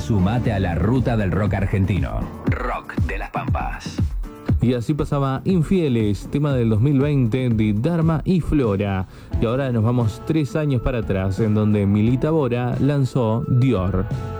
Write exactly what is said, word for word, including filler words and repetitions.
Sumate a la ruta del rock argentino. Rock de las Pampas. Y así pasaba Infieles, tema del dos mil veinte de Dharma y Flora. Y ahora nos vamos tres años para atrás, en donde Milita Bora lanzó Dior.